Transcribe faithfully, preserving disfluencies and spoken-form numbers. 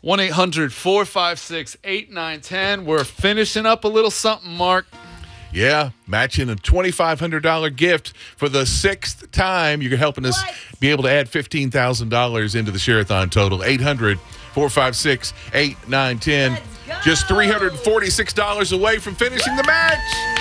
one eight hundred four five six eight nine one zero. We're finishing up a little something, Mark. Yeah, matching a twenty-five hundred dollars gift for the sixth time. You're helping us What? be able to add fifteen thousand dollars into the Share-a-thon total. eight hundred four five six eight nine one zero. Let's go. Just three hundred forty-six dollars away from finishing the match.